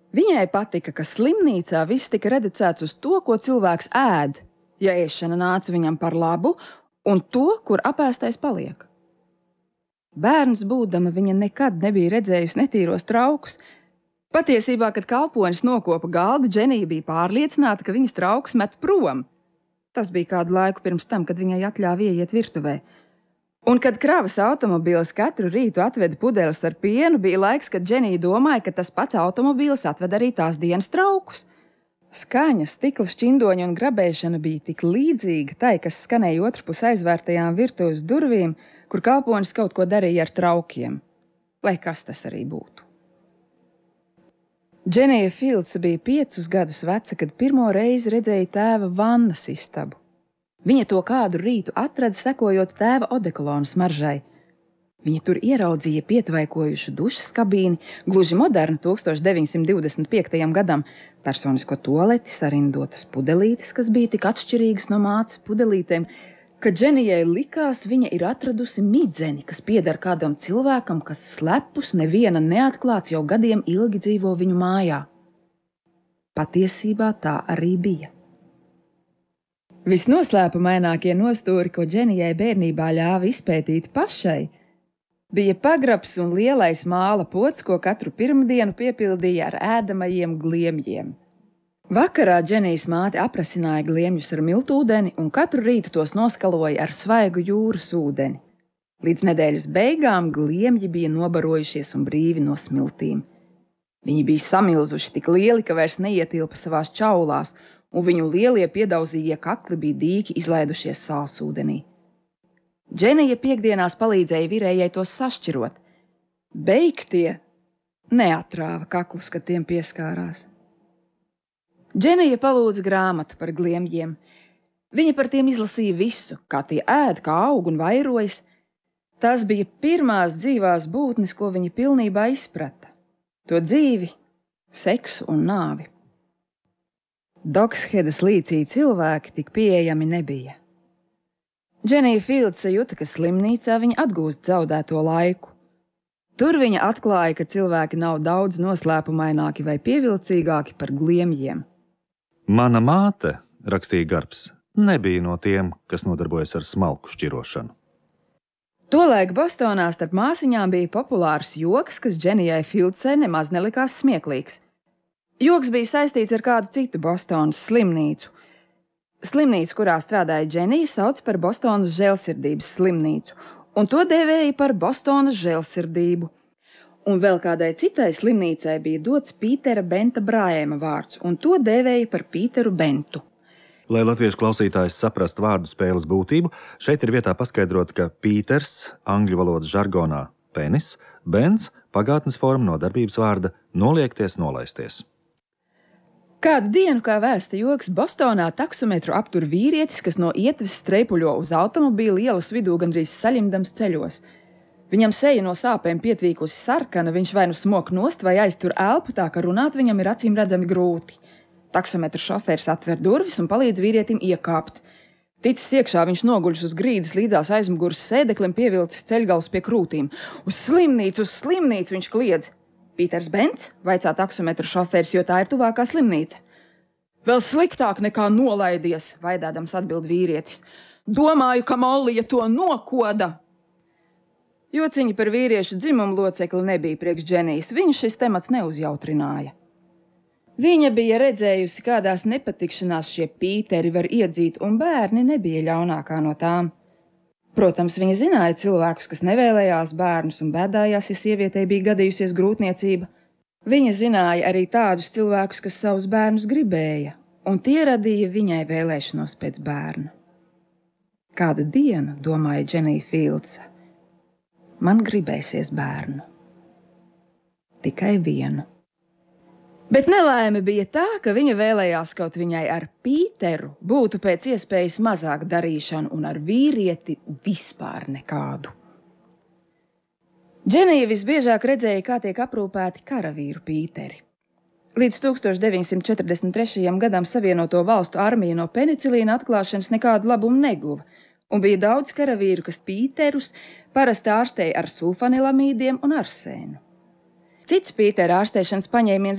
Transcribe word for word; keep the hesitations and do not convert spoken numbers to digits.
Viņai patika, ka slimnīcā viss tika reducēts uz to, ko cilvēks ēd, ja ēšana nāca viņam par labu, un to, kur apēstais paliek. Bērns būdama, viņa nekad nebija redzējusi netīros traukus. Patiesībā, kad kalponis nokopa galdu, Dženija bija pārliecināta, ka viņas traukus met prom. Tas bija kādu laiku pirms tam, kad viņai atļāva ieiet virtuvē. Un, kad kravas automobīls katru rītu atveda pudeles ar pienu, bija laiks, kad Dženija domāja, ka tas pats automobīls atved arī tās dienas traukus. Skaņa, stikla šķindoņa un grabēšana bija tik līdzīga tai, kas skanēja otrpus aizvērtajām virtuves durvīm, kur kalponis kaut ko darīja ar traukiem, lai kas tas arī būtu. Dženija Filds bija piecus gadus veca, kad pirmo reizi redzēja tēva vannas istabu. Viņa to kādu rītu atrada, sekojot tēva odekolona smaržai. Viņa tur ieraudzīja pietvaikojušu dušas kabīni, gluži modernu tūkstoš deviņsimt divdesmit piektajam gadam, personisko tualeti, sarindotas pudelītes, kas bija tik atšķirīgas no mātes pudelītēm, ka Dženijai likās, viņa ir atradusi midzeni, kas pieder kādam cilvēkam, kas slepus, neviena neatklāts jau gadiem ilgi dzīvo viņu mājā. Patiesībā tā arī bija. Visnoslēpumainākie nostūri, ko Dženijai bērnībā ļāva izpētīt pašai, bija pagrabs un lielais māla pods, ko katru pirmdienu piepildīja ar ēdamajiem gliemjiem. Vakarā Dženijas māte aprasināja gliemjus ar miltūdeni un katru rītu tos noskaloja ar svaigu jūras ūdeni. Līdz nedēļas beigām gliemji bija nobarojušies un brīvi no smiltīm. Viņi bija samilzuši tik lieli, ka vairs neietilpa savās čaulās, un viņu lielie piedauzīgie kakli bija dīki izlaidušies sālsūdenī. Dženija piekdienās palīdzēja virējai tos sašķirot. Beigtie neatrāva kaklus, kad tiem pieskārās. Dženija palūdza grāmatu par gliemjiem. Viņa par tiem izlasīja visu, kā tie ēd, kā aug un vairojas. Tās bija pirmās dzīvās būtnes, ko viņa pilnībā izprata. To dzīvi, seksu un nāvi. Dokshedas līcī cilvēki tik pieejami nebija. Dženija Filds jūta, ka slimnīcā viņa atgūst zaudēto laiku. Tur viņa atklāja, ka cilvēki nav daudz noslēpumaināki vai pievilcīgāki par gliemjiem. Mana māte, rakstīja Garbs, nebija no tiem, kas nodarbojas ar smalku šķirošanu. Tolaik Bostonā starp māsiņām bija populārs joks, kas Dženijai Fildsai nemaz nelikās smieklīgs. Joks bija saistīts ar kādu citu Bostonas slimnīcu. Slimnīcu, kurā strādāja Dženija, sauc par Bostonas žēlsirdības slimnīcu, un to dēvēja par Bostonas žēlsirdību. Un vēl kādai citai slimnīcai bija dots Pītera Benta Brājēma vārds, un to dēvēja par Pīteru Bentu. Lai latviešu klausītājs saprastu vārdu spēles būtību, šeit ir vietā paskaidrot, ka Pīters, angļu valodas žargonā penis, Bents, pagātnes forma no darbības vārda noliekties, nolaisties. Kādu dienu, kā vēsta joks, Bostonā taksometru aptur vīrietis, kas no ietves streipuļo uz automobīla ielas vidū gandrīz saļimdams ceļos. Viņam seja no sāpēm pietvīkusi sarkana, viņš vai nu smok nost vai aiztur elpu, tā ka runāt viņam ir acīm redzami grūti. Taksometru šoferis atver durvis un palīdz vīrietim iekāpt. Ticis iekšā, viņš noguļus uz grīdas līdzās aizmuguras sēdeklim, pievilcis ceļgals pie krūtīm. Uz slimnīcu, uz slimnīcu, viņš kliedz. Pīters Bents, vaicā taksometru šoferis, jo tā ir tuvākā slimnīca. Vēl sliktāk nekā nolaidies, vaidādams atbild vīrietis. Domāju, ka Mollija to nokoda. Jociņi par vīriešu dzimumu locekli nebija priekš Dženijas, viņu šis temats neuzjautrināja. Viņa bija redzējusi, kādās nepatikšanās šie Pīteri var iedzīt, un bērni nebija ļaunākā no tām. Protams, viņa zināja cilvēkus, kas nevēlējās bērnus un bēdājās, ja sievietei bija gadījusies grūtniecība. Viņa zināja arī tādus cilvēkus, kas savus bērnus gribēja, un tie radīja viņai vēlēšanos pēc bērna. Kādu dienu, domāja Dženija Fildsa, man gribēsies bērnu. Tikai vienu. Bet nelaime bija tā, ka viņa vēlējās kaut viņai ar Pīteru būtu pēc iespējas mazāk darīšanu un ar vīrieti vispār nekādu. Dženija visbiežāk redzēja, kā tiek aprūpēti karavīru Pīteri. Līdz tūkstoš deviņsimt četrdesmit trešajam gadam Savienoto valstu armija no penicilīna atklāšanas nekādu labumu neguva, un bija daudz karavīru, kas Pīterus parasti ārstēja ar sulfanilamīdiem un arsēnu. Cits Pītera ārstēšanas paņēmiens